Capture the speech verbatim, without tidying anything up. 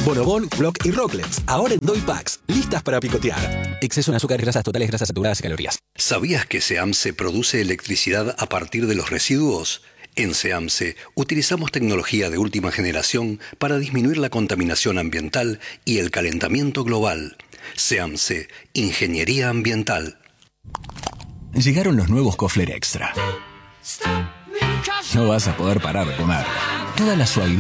Bonobón, Block y Rocklets, ahora en Doy Packs, listas para picotear. Exceso en azúcares, grasas totales, grasas saturadas y calorías. ¿Sabías que SEAMSE produce electricidad a partir de los residuos? En SEAMSE utilizamos tecnología de última generación para disminuir la contaminación ambiental y el calentamiento global. SEAMSE, Ingeniería Ambiental. Llegaron los nuevos Kofler Extra. No vas a poder parar de comer. Toda la suavidad